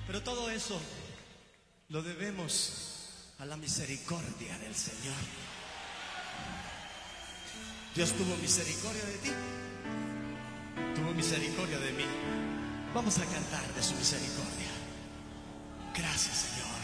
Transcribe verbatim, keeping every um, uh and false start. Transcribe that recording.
Pero todo eso lo debemos a la misericordia del Señor. Dios tuvo misericordia de ti, tuvo misericordia de mí. Vamos a cantar de su misericordia. Gracias, Señor.